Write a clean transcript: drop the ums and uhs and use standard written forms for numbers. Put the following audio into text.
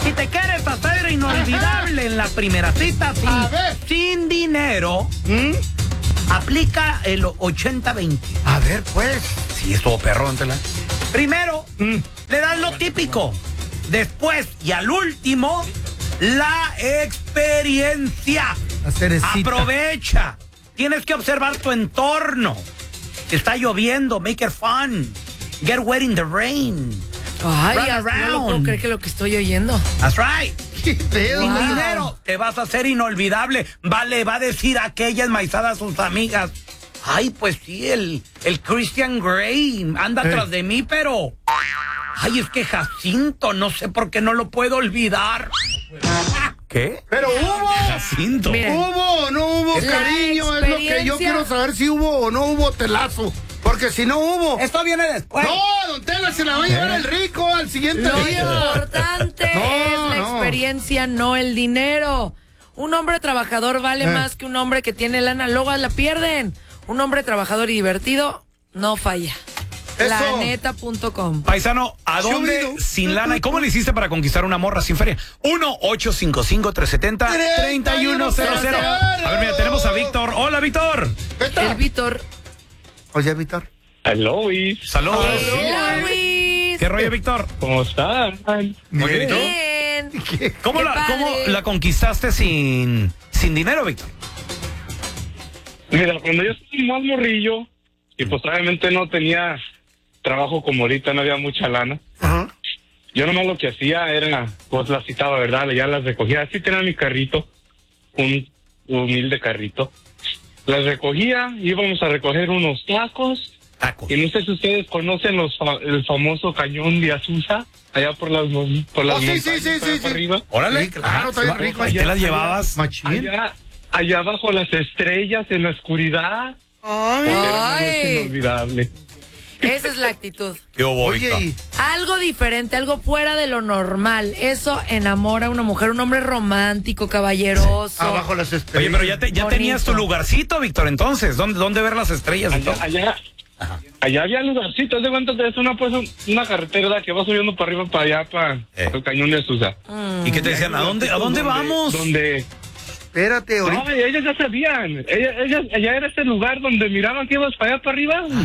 Si te quieres hacer inolvidable en la primera cita sin dinero, aplica el 80-20. A ver, pues. Sí, estuvo perro, Antela. Primero, le das lo típico. Después y al último, la experiencia. La cerecita. Aprovecha. Tienes que observar tu entorno. Está lloviendo, make it fun. Get wet in the rain. Ay, Run no lo puedo around. creer que lo que estoy oyendo. That's right. ¿Qué pedo? Sin Wow. dinero te vas a hacer inolvidable. Vale, va a decir aquella enmaizada a sus amigas. Ay, pues sí, el Christian Grey anda tras de mí, pero... Ay, es que Jacinto, no sé por qué no lo puedo olvidar. ¿Qué? Pero hubo. Jacinto. Mira. ¿Hubo o no hubo, La cariño? Es lo que yo experiencia. quiero saber, si hubo o no hubo telazo. Porque si no hubo... Esto viene después. No, don Tela, se la va a llevar el rico al siguiente Lo día. importante es la experiencia, no el dinero. Un hombre trabajador vale más que un hombre que tiene lana, luego la pierden. Un hombre trabajador y divertido no falla. Eso. Planeta.com. Paisano, ¿a dónde Subido. sin lana? ¿Y cómo le hiciste para conquistar una morra sin feria? 1-855-370-3100. A ver, mira, tenemos a Víctor. Hola, Víctor. El Víctor. Oye, Víctor. Hello, Luis. Saludos. Hola, Luis. ¿Qué rollo, Víctor? ¿Cómo están? Muy bien, ¿y tú? Bien. ¿Cómo Qué la padre. conquistaste sin dinero, Víctor? Mira, cuando yo estaba más morrillo, y pues obviamente no tenía trabajo como ahorita, no había mucha lana, Ajá. yo nomás lo que hacía era, pues las citaba, ¿verdad? Ya las recogía. Así tenía mi carrito, un humilde carrito. Las recogía, íbamos a recoger unos tacos. Tacos. Y no sé si ustedes conocen el famoso cañón de Azusa, allá por las Sí, montañas sí. arriba. Órale. Sí, claro, está bien rico. ¿Y te las llevabas? Machín. Allá abajo las estrellas, en la oscuridad. Ay. Era una noche Ay. inolvidable. Esa es la actitud. ¿Qué hubo, Oye, Víctor? y... Algo diferente, algo fuera de lo normal. Eso enamora a una mujer, un hombre romántico, caballeroso. Abajo las Oye, estrellas. pero ya Bonito. tenías tu lugarcito, Víctor, entonces. ¿Dónde ver las estrellas? y todo? Allá había lugarcitos, de cuenta que es una carretera que va subiendo para arriba, para allá, para el cañón de Azusa. ¿Y qué te decían? ¿A dónde vamos? Donde... Espérate, ahorita. No, ellas ya sabían. Allá era ese lugar donde miraban que ibas para allá, para arriba.